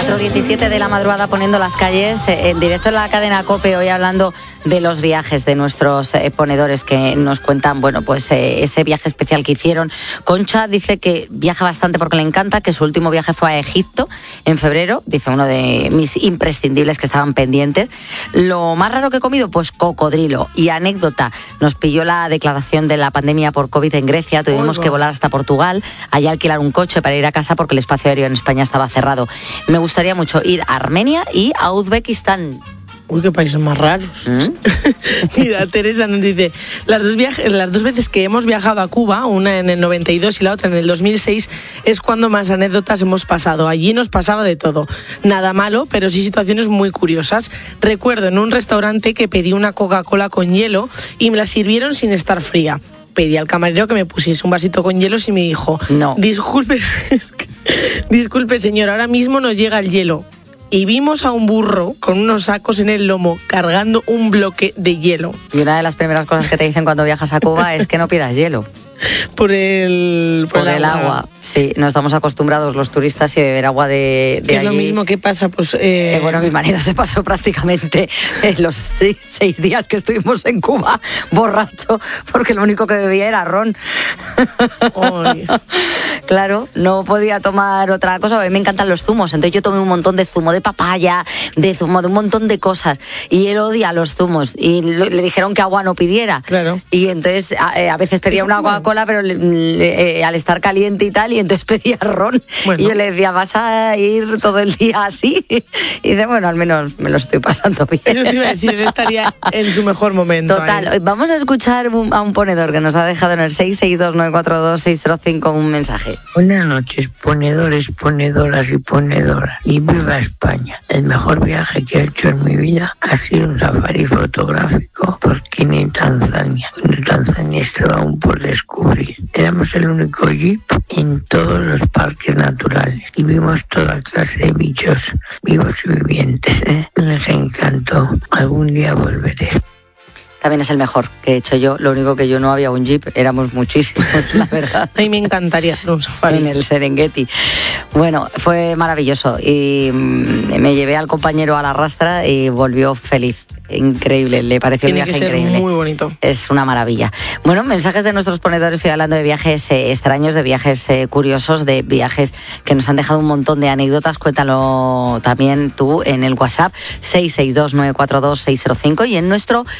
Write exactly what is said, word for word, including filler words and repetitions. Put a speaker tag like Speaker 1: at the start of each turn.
Speaker 1: cuatro diecisiete de la madrugada poniendo las calles, en directo en la cadena COPE, hoy hablando de los viajes de nuestros eh, ponedores que nos cuentan, bueno, pues eh, ese viaje especial que hicieron. Concha dice que viaja bastante porque le encanta, que su último viaje fue a Egipto en febrero, dice uno de mis imprescindibles que estaban pendientes. Lo más raro que he comido, pues cocodrilo. Y anécdota, nos pilló la declaración de la pandemia por COVID en Grecia, tuvimos Oigo. que volar hasta Portugal, allá alquilar un coche para ir a casa porque el espacio aéreo en España estaba cerrado. Me gustaría mucho ir a Armenia y a Uzbekistán.
Speaker 2: Uy, qué países más raros. ¿Mm? Mira, Teresa nos dice, las dos, viajes, las dos veces que hemos viajado a Cuba, una en el noventa y dos y la otra en el dos mil seis, es cuando más anécdotas hemos pasado. Allí nos pasaba de todo. Nada malo, pero sí situaciones muy curiosas. Recuerdo en un restaurante que pedí una Coca-Cola con hielo y me la sirvieron sin estar fría. Pedí al camarero que me pusiese un vasito con hielos y me dijo, no, disculpe, disculpe señor, ahora mismo nos llega el hielo. Y vimos a un burro con unos sacos en el lomo cargando un bloque de hielo.
Speaker 1: Y una de las primeras cosas que te dicen cuando viajas a Cuba es que no pidas hielo.
Speaker 2: Por el,
Speaker 1: por, por el, el agua. agua. Sí, no estamos acostumbrados los turistas a beber agua de, de
Speaker 2: es
Speaker 1: allí.
Speaker 2: Lo mismo que pasa, pues... Eh...
Speaker 1: Eh, bueno, mi marido se pasó prácticamente eh, los seis, seis días que estuvimos en Cuba borracho, porque lo único que bebía era ron. Claro, no podía tomar otra cosa. A mí me encantan los zumos, entonces yo tomé un montón de zumo de papaya, de zumo de un montón de cosas, y él odia los zumos, y le dijeron que agua no pidiera.
Speaker 2: Claro.
Speaker 1: Y entonces a, a veces pedía una Coca-Cola, pero le, eh, al estar caliente y tal, y entonces pedía ron. Bueno. Y yo le decía, ¿vas a ir todo el día así? Y dice, bueno, al menos me lo estoy pasando bien.
Speaker 2: Eso te iba a decir, él estaría en su mejor momento.
Speaker 1: Total,
Speaker 2: ahí.
Speaker 1: Vamos a escuchar un, a un ponedor que nos ha dejado en el seis seis dos nueve cuatro dos seis cero cinco un mensaje.
Speaker 3: Buenas noches, ponedores, ponedoras y ponedoras. Y viva España. El mejor viaje que he hecho en mi vida ha sido un safari fotográfico por Kenia, Tanzania. Cuando Tanzania estaba aún por descubrir. Éramos el único jeep en todos los parques naturales y vimos toda clase de bichos vivos y vivientes, ¿eh? Les encantó. Algún día volveré.
Speaker 1: También es el mejor que he hecho yo. Lo único que yo no había un jeep, éramos muchísimos, la verdad.
Speaker 2: A mí me encantaría hacer un safari.
Speaker 1: En el Serengeti. Bueno, fue maravilloso. Y me llevé al compañero a la rastra y volvió feliz. Increíble, le pareció
Speaker 2: Tiene
Speaker 1: un viaje
Speaker 2: que ser
Speaker 1: increíble.
Speaker 2: Muy bonito.
Speaker 1: Es una maravilla. Bueno, mensajes de nuestros ponedores, estoy hablando de viajes eh, extraños, de viajes eh, curiosos, de viajes que nos han dejado un montón de anécdotas. Cuéntalo también tú en el WhatsApp seis seis dos nueve cuatro dos seis cero cinco y en nuestro